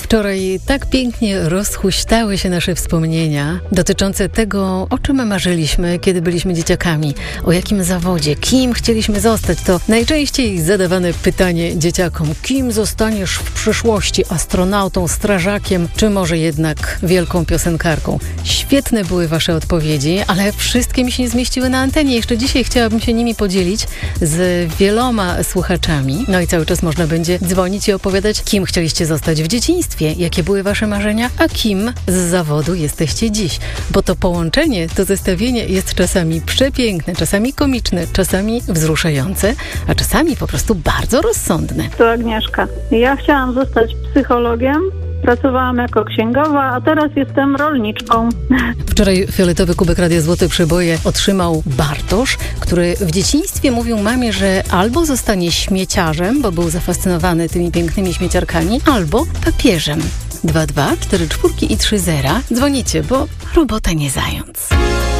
Wczoraj tak pięknie rozhuśtały się nasze wspomnienia dotyczące tego, o czym marzyliśmy, kiedy byliśmy dzieciakami. O jakim zawodzie, kim chcieliśmy zostać. To najczęściej zadawane pytanie dzieciakom. Kim zostaniesz w przyszłości? Astronautą, strażakiem, czy może jednak wielką piosenkarką? Świetne były wasze odpowiedzi, ale wszystkie mi się nie zmieściły na antenie. Jeszcze dzisiaj chciałabym się nimi podzielić z wieloma słuchaczami. No i cały czas można będzie dzwonić i opowiadać, kim chcieliście zostać w dzieciństwie, jakie były wasze marzenia, a kim z zawodu jesteście dziś. Bo to połączenie, to zestawienie jest czasami przepiękne, czasami komiczne, czasami wzruszające, a czasami po prostu bardzo rozsądne. To Agnieszka. Ja chciałam zostać psychologiem. Pracowałam jako księgowa, a teraz jestem rolniczką. Wczoraj fioletowy kubek Radia Złote Przeboje otrzymał Bartosz, który w dzieciństwie mówił mamie, że albo zostanie śmieciarzem, bo był zafascynowany tymi pięknymi śmieciarkami, albo papieżem. 22 44 i 30. Dzwonicie, bo robota nie zając.